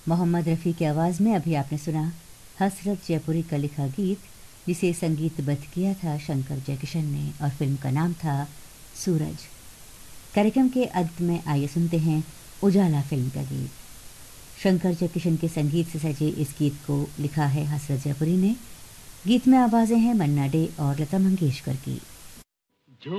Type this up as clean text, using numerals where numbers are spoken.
मोहम्मद रफ़ी की आवाज़ में अभी आपने सुना हसरत जयपुरी का लिखा गीत, जिसे संगीतबद्ध किया था शंकर जयकिशन ने, और फिल्म का नाम था सूरज। कार्यक्रम के अंत में आइए सुनते हैं उजाला फिल्म का गीत। शंकर जयकिशन के संगीत से सजे इस गीत को लिखा है हसरत जयपुरी ने। गीत में आवाज़ें हैं मन्ना डे और लता मंगेशकर की।